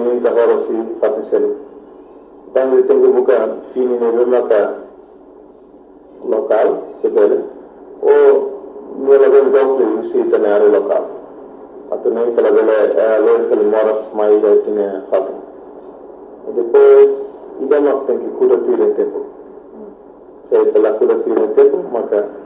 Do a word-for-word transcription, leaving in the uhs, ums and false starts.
Dominica Horosi Fatisel. Tanto tengo buka fini ne maka local sebele o nela ben doble usi tanare local. Atau nem kala bele loir kala moras mai tine fato. E depois ida mak tem que cura tire tempo. Saya telah cura tire tempo maka